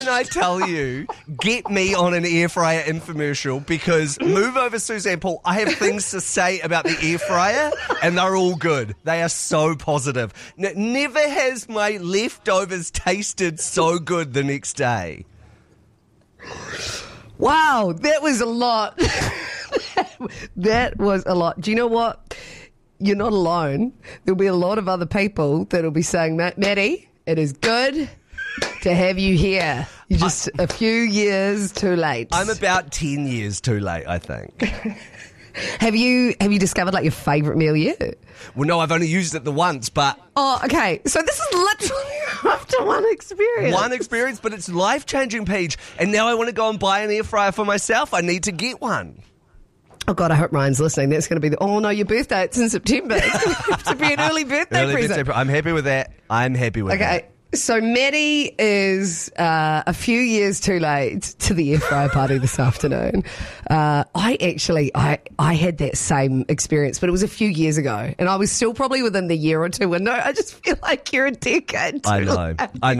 Can I tell you, get me on an air fryer infomercial because move over Suzanne Paul. I have things to say about the air fryer and they're all good. They are so positive. Never has my leftovers tasted so good the next day. Wow, that was a lot. That was a lot. Do you know what? You're not alone. There'll be a lot of other people that'll be saying, Maddie, it is good to have you here. You're just a few years too late. I'm about 10 years too late, I think. Have you discovered like your favourite meal yet? Well, no, I've only used it the once, but... Oh, okay. So this is literally after one experience. One experience, but it's life-changing, Paige. And now I want to go and buy an air fryer for myself. I need to get one. Oh, God, I hope Ryan's listening. That's going to be oh, no, your birthday. It's in September. It's going to have to be an early birthday present. I'm happy with that. Okay. So Maddie is a few years too late to the air fryer party this afternoon. I had that same experience, but it was a few years ago, and I was still probably within the year or two window. I just feel like you're a decade too late. I know.